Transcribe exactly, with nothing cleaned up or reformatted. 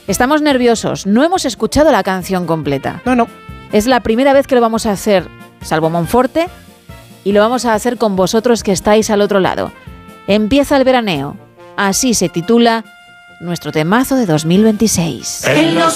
Estamos nerviosos, no hemos escuchado la canción completa. No, no. Es la primera vez que lo vamos a hacer, salvo Monforte, y lo vamos a hacer con vosotros que estáis al otro lado. Empieza el veraneo. Así se titula nuestro temazo de dos mil veintiséis. En los